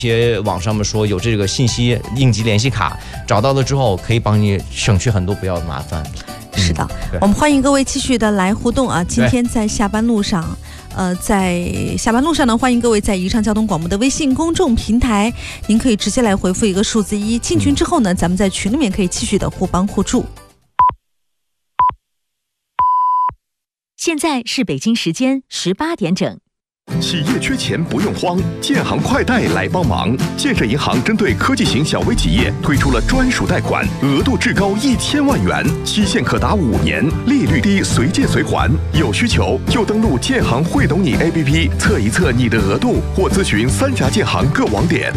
些网上面说有这个信息应急联系卡，找到了之后可以帮你省去很多不要的麻烦。 是的，我们欢迎各位继续的来互动啊！今天在下班路上。在下班路上呢，欢迎各位在宜昌交通广播的微信公众平台，您可以直接来回复一个数字1，进群之后呢，咱们在群里面可以继续的互帮互助。 现在是北京时间18点整。 企业缺钱不用慌，建行快贷来帮忙。建设银行针对科技型小微企业推出了专属贷款，额度至高1000万元，期限可达5年，利率低，随借随还。有需求就登录建行会懂你 APP 测一测你的额度，或咨询3家建行各网点。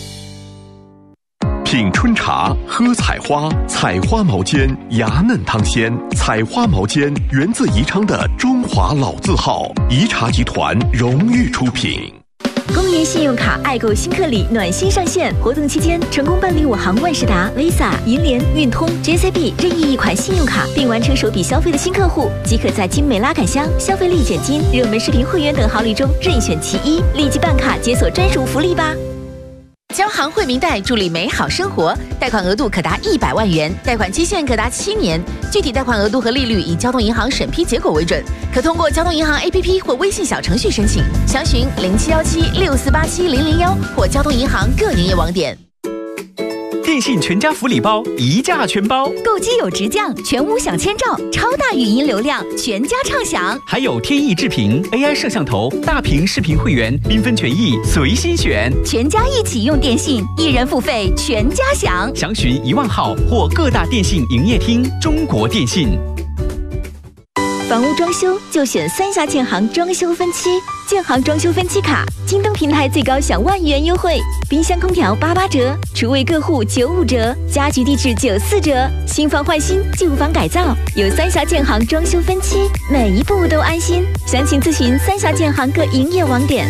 品春茶，喝采花，采花毛尖，芽嫩汤鲜。采花毛尖源自宜昌的中华老字号，宜茶集团荣誉出品。 公银信用卡爱购新客礼暖心上线，活动期间成功办理5行万事达、Visa、银联、运通、JCB 任意一款信用卡，并完成首笔消费的新客户，即可在精美拉杆箱、消费立减金、热门视频会员等好礼中任选其一，立即办卡解锁专属福利吧！交行惠民贷助力美好生活，贷款额度可达100万元，贷款期限可达7年，具体贷款额度和利率以交通银行审批结果为准，可通过交通银行 APP 或微信小程序申请，详询0717648700或交通银行各营业网点。 电信全家福利包一价全包， 购机有直降，全屋享千兆，超大语音流量，全家畅享。 还有天翼智屏 AI 摄像头、大屏视频会员，缤纷权益随心选。 全家一起用电信，一人付费全家享。 详询1万号或各大电信营业厅。中国电信。 房屋装修就选3峡建行装修分期，建行装修分期卡，京东平台最高享1万元优惠，冰箱空调88折，厨卫各户95折，家居地质94折，新房换新，旧房改造，有3峡建行装修分期，每一步都安心。详情咨询3峡建行各营业网点。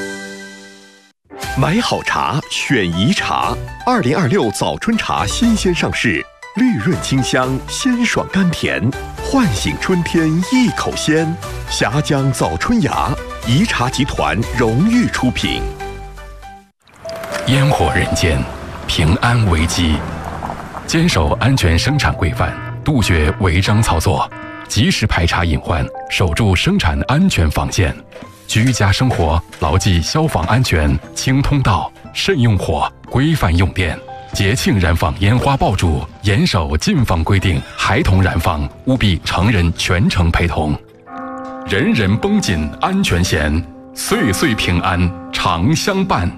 买好茶，选宜茶。2026早春茶新鲜上市，绿润清香，鲜爽甘甜，唤醒春天一口鲜。峡江早春芽，宜茶集团荣誉出品。 烟火人间，平安危机，坚守安全生产规范，杜绝违章操作，及时排查隐患，守住生产安全防线。居家生活牢记消防安全，清通道，慎用火，规范用电。节庆燃放烟花爆竹，严守禁放规定；孩童燃放，务必成人全程陪同。人人绷紧安全弦，岁岁平安常相伴。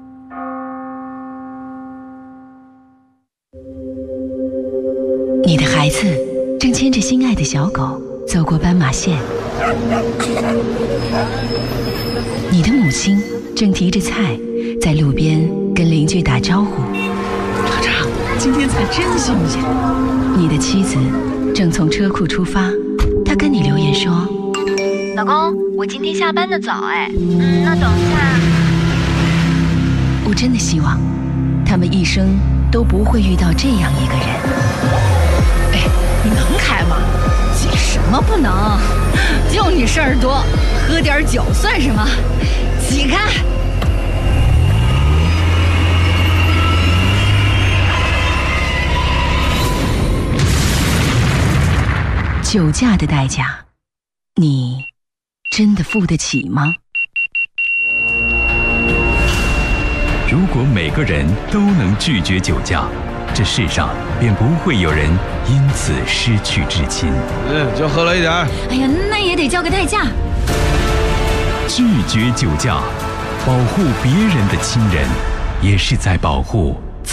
你的孩子正牵着心爱的小狗走过斑马线，你的母亲正提着菜在路边跟邻居打招呼。 厂长，今天菜真新鲜。 你的妻子正从车库出发，她跟你留言说： 老公，我今天下班的早那等一下。 我真的希望他们一生都不会遇到这样一个人。 你能开吗？挤什么不能？就你事儿多，喝点酒算什么？挤开！ 酒驾的代价，你真的付得起吗？ 如果每个人都能拒绝酒驾，这世上便不会有人因此失去至亲。 就喝了一点。 哎呀，那也得交个代价。 拒绝酒驾，保护别人的亲人，也是在保护